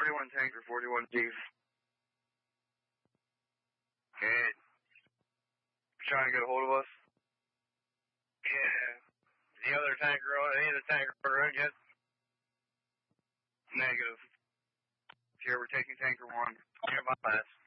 41 Tanker, 41 Chief. Okay. Trying to get a hold of us? Yeah. The other tanker on any of the tanker on the road yet? Negative. Here, we're taking Tanker 1. Nearby us.